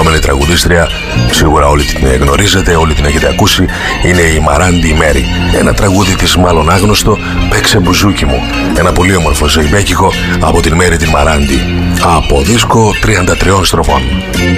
επόμενη τραγουδίστρια σίγουρα όλοι την γνωρίζετε, όλοι την έχετε ακούσει. Είναι η Μαράντι Μέρι. Ένα τραγούδι της μάλλον άγνωστο, «Παίξε μπουζούκι μου». Ένα πολύ όμορφο ζεϊμπέκικο από την Μέρι την Μαράντι. Από δίσκο 33 στροφών.